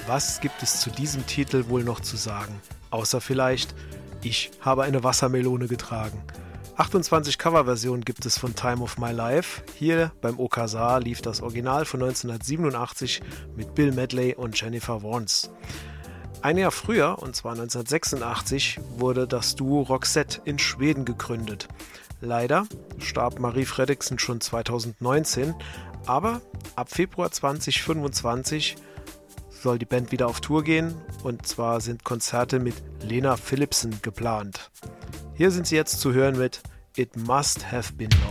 Was gibt es zu diesem Titel wohl noch zu sagen? Außer vielleicht, ich habe eine Wassermelone getragen. 28 Coverversionen gibt es von Time of My Life. Hier beim OKSAR lief das Original von 1987 mit Bill Medley und Jennifer Warnes. Ein Jahr früher, und zwar 1986, wurde das Duo Roxette in Schweden gegründet. Leider starb Marie Fredriksen schon 2019, aber ab Februar 2025 soll die Band wieder auf Tour gehen, und zwar sind Konzerte mit Lena Philipsen geplant. Hier sind sie jetzt zu hören mit It Must Have Been Love.